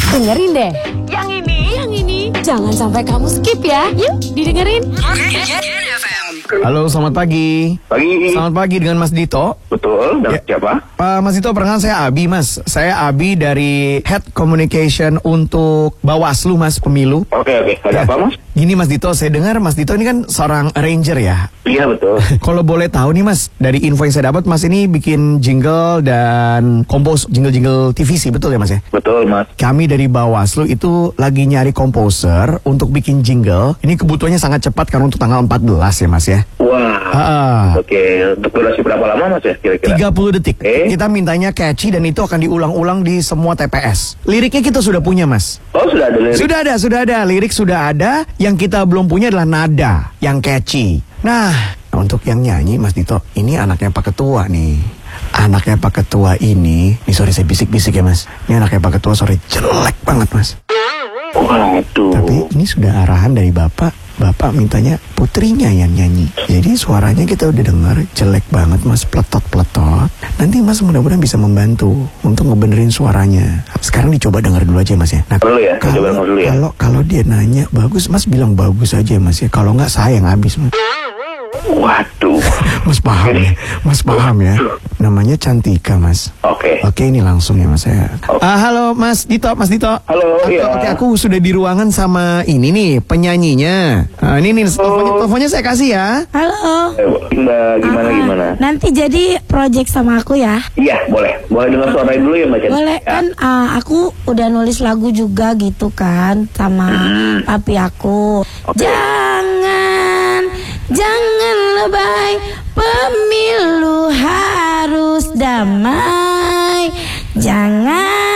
Dengerin deh. Yang ini. Jangan sampai kamu skip ya. Yuk, didengerin. Halo, selamat pagi. Pagi. Selamat pagi dengan Mas Dito. Betul, dengan siapa? Mas Dito, perkenalkan saya Abi, Mas. Saya Abi dari Head Communication untuk Bawaslu, Mas, pemilu. Oke, ada apa, Mas? Gini, Mas Dito, saya dengar Mas Dito ini kan seorang arranger ya. Iya, betul. Kalau boleh tahu nih, Mas, dari info yang saya dapat, Mas ini bikin jingle dan kompos jingle-jingle TVC, betul ya, Mas ya? Betul, Mas. Kami dari Bawaslu itu lagi nyari komposer untuk bikin jingle. Ini kebutuhannya sangat cepat karena untuk tanggal 14 ya, Mas ya. Wah. Oke, untuk durasi berapa lama, Mas ya, kira-kira? 30 detik. Kita mintanya catchy dan itu akan diulang-ulang di semua TPS. Liriknya kita sudah punya, Mas. Oh, sudah ada lirik? Sudah ada. Lirik sudah ada. Yang kita belum punya adalah nada yang catchy. Nah, untuk yang nyanyi, Mas Dito, ini anaknya Pak Ketua nih. Anaknya Pak Ketua ini sorry saya bisik-bisik ya, Mas. Ini anaknya Pak Ketua jelek banget, Mas. Waduh. Tapi ini sudah arahan dari Bapak. Bapak mintanya putrinya yang nyanyi. Jadi suaranya kita udah dengar jelek banget, Mas, pletot-pletot. Nanti Mas mudah-mudahan bisa membantu untuk ngebenerin suaranya. Sekarang dicoba denger dulu aja, Mas ya. Nah, kalau dia nanya bagus, Mas bilang bagus aja, Mas ya. Kalau nggak saya yang habis, Mas. Waduh. Mas paham ya? Mas paham ya? Namanya Cantika, Mas. Oke, ini langsung ya, Mas ya. Halo Mas Dito. Halo, iya. Oke, aku sudah di ruangan sama ini nih penyanyinya. Ini teleponnya saya kasih ya. Halo. Mbak, gimana? Nanti jadi project sama aku ya? Iya, boleh. Boleh dengar suaranya dulu ya, Mbak Cantika? Boleh, kan aku udah nulis lagu juga gitu kan sama papi aku. Jangan lebay, pemilu harus damai. Jangan